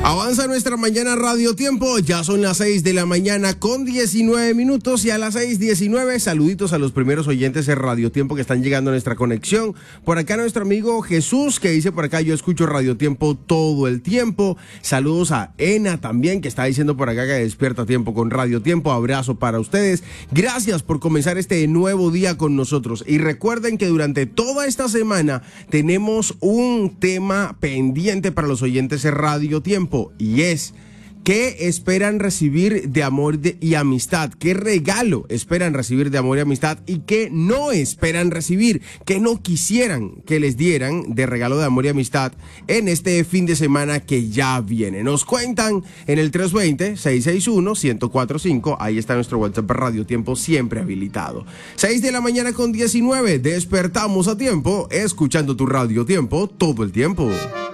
Avanza nuestra mañana Radio Tiempo, ya son las 6 de la mañana con 19 minutos y a las 6:19 saluditos a los primeros oyentes de Radio Tiempo que están llegando a nuestra conexión. Por acá nuestro amigo Jesús que dice por acá, yo escucho Radio Tiempo todo el tiempo. Saludos a Ena también que está diciendo por acá que despierta tiempo con Radio Tiempo. Abrazo para ustedes. Gracias por comenzar este nuevo día con nosotros y recuerden que durante toda esta semana tenemos un tema pendiente para los oyentes de Radio Tiempo. Y es, ¿qué esperan recibir de amor y amistad? ¿Qué regalo esperan recibir de amor y amistad? ¿Y qué no esperan recibir? ¿Qué no quisieran que les dieran de regalo de amor y amistad en este fin de semana que ya viene? Nos cuentan en el 320-661-1045. Ahí está nuestro WhatsApp Radio Tiempo siempre habilitado. 6 de la mañana con 19. Despertamos a tiempo, escuchando tu Radio Tiempo todo el tiempo.